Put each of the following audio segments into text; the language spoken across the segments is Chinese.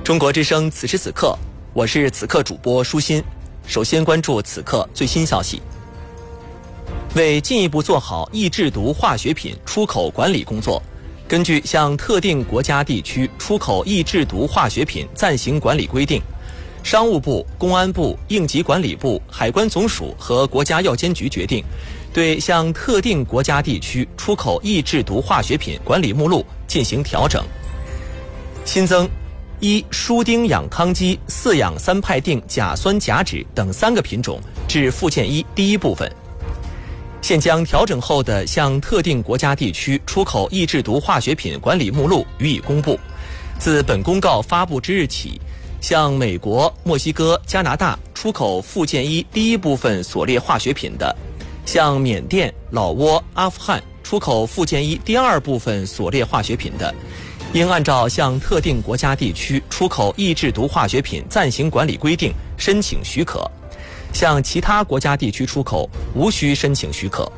中国之声此时此刻，我是此刻主播舒心。首先关注此刻最新消息。为进一步做好易制毒化学品出口管理工作，根据向特定国家地区出口易制毒化学品暂行管理规定，商务部、公安部、应急管理部、海关总署和国家药监局决定，对向特定国家地区出口易制毒化学品管理目录进行调整。新增舒丁氧康基4氧3派定甲酸甲酯等3个品种至附件1第1部分。现将调整后的向特定国家地区出口易制毒化学品管理目录予以公布。自本公告发布之日起，向美国、墨西哥、加拿大出口附件1第1部分所列化学品的，向缅甸、老挝、阿富汗出口附件1第2部分所列化学品的，应按照向特定国家地区出口易制毒化学品暂行管理规定申请许可，向其他国家地区出口无需申请许可。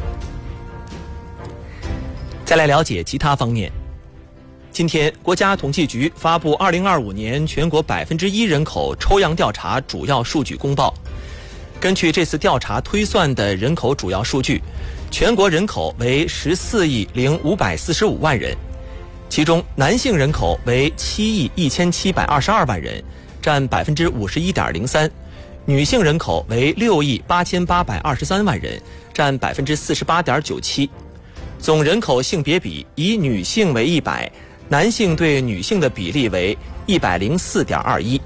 再来了解其他方面。今天，国家统计局发布2025年全国1%人口抽样调查主要数据公报。根据这次调查推算的人口主要数据，全国人口为14亿0545万人，其中男性人口为7亿1722万人，占51.03%，女性人口为6亿8823万人，占48.97%。总人口性别比以女性为100，男性对女性的比例为104.21%。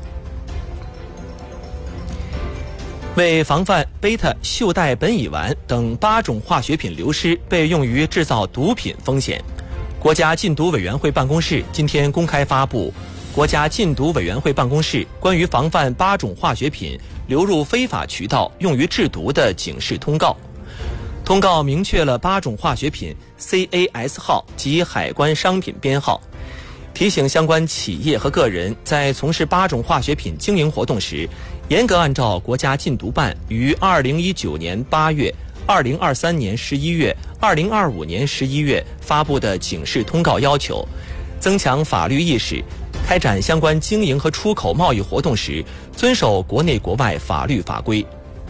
为防范贝塔溴代苯乙烷等8种化学品流失被用于制造毒品风险，国家禁毒委员会办公室今天公开发布国家禁毒委员会办公室关于防范8种化学品流入非法渠道用于制毒的警示通告。通告明确了8种化学品 CAS 号及海关商品编号，提醒相关企业和个人在从事8种化学品经营活动时，严格按照国家禁毒办于2019年8月、2023年11月、2025年11月发布的警示通告要求，增强法律意识，开展相关经营和出口贸易活动时遵守国内国外法律法规。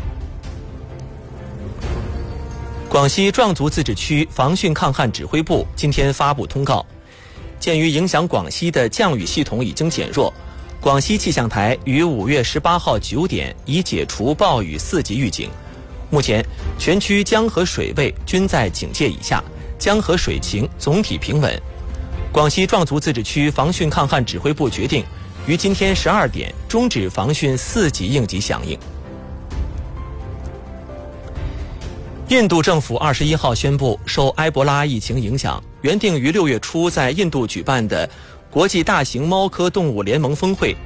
广西壮族自治区防汛抗旱指挥部今天发布通告，鉴于影响广西的降雨系统已经减弱，广西气象台于5月18号9点已解除暴雨4级预警。目前全区江河水位均在警戒以下，江河水情总体平稳。广西壮族自治区防汛抗旱指挥部决定于今天12点终止防汛4级应急响应。印度政府21号宣布，受埃博拉疫情影响，原定于6月初在印度举办的国际大型猫科动物联盟峰会